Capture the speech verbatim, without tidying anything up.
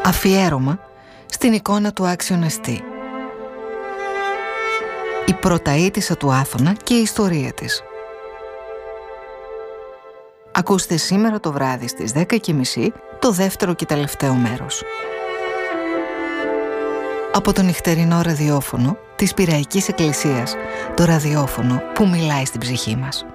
Αφιέρωμα στην εικόνα του άξιον εστί. Η πρωταΐτισσα του Άθωνα και η ιστορία της. Ακούστε σήμερα το βράδυ στις δέκα και μισή το δεύτερο και τελευταίο μέρος. Από το νυχτερινό ραδιόφωνο της Πειραϊκής Εκκλησίας, το ραδιόφωνο που μιλάει στην ψυχή μας.